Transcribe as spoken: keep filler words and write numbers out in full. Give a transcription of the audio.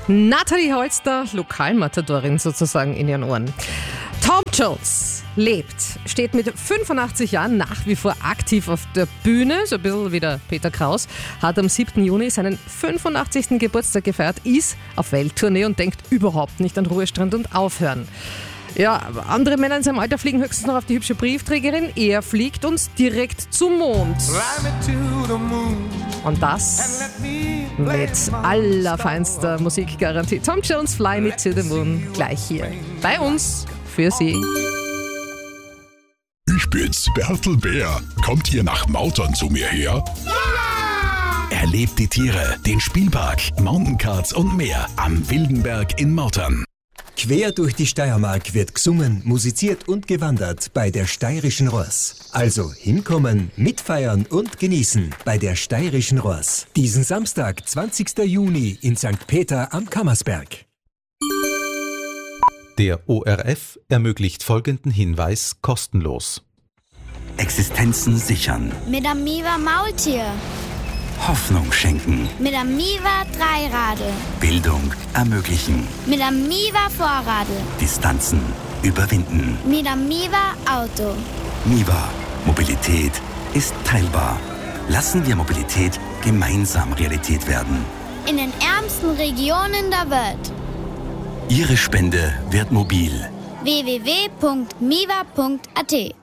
Nathalie Holster, Lokalmatadorin sozusagen in ihren Ohren. Tom Jones lebt, steht mit fünfundachtzig Jahren nach wie vor aktiv auf der Bühne, so ein bisschen wie der Peter Kraus, hat am siebten Juni seinen fünfundachtzigsten Geburtstag gefeiert, ist auf Welttournee und denkt überhaupt nicht an Ruhestand und Aufhören. Ja, andere Männer in seinem Alter fliegen höchstens noch auf die hübsche Briefträgerin. Er fliegt uns direkt zum Mond. Und das mit allerfeinster Musikgarantie. Tom Jones, Fly Me to the Moon, gleich hier bei uns für Sie. Ich bin's, Bertel Bär. Kommt ihr nach Mautern zu mir her? Ja! Erlebt die Tiere, den Spielpark, Mountaincards und mehr am Wildenberg in Mautern. Quer durch die Steiermark wird gesungen, musiziert und gewandert bei der Steirischen Ross. Also hinkommen, mitfeiern und genießen bei der Steirischen Ross. Diesen Samstag, zwanzigsten Juni in Sankt Peter am Kammersberg. Der O R F ermöglicht folgenden Hinweis kostenlos. Existenzen sichern. Mit dem Miva Maultier. Hoffnung schenken. Mit dem Miva Dreiradl. Bildung ermöglichen. Mit dem Miva Vorradl. Distanzen überwinden. Mit dem Miva Auto. Miva. Mobilität ist teilbar. Lassen wir Mobilität gemeinsam Realität werden. In den ärmsten Regionen der Welt. Ihre Spende wird mobil. w w w punkt miva punkt a t